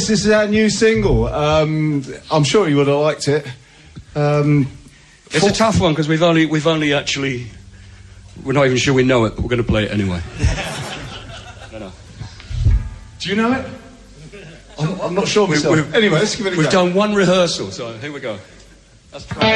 Boys, this is our new single. I'm sure you would have liked it. It's a tough one because we've only actually, we're not even sure we know it, but we're going to play it anyway. No. Do you know it? I'm not sure myself. Anyway, let's give it a go. We've done one rehearsal, so here we go. Let's try.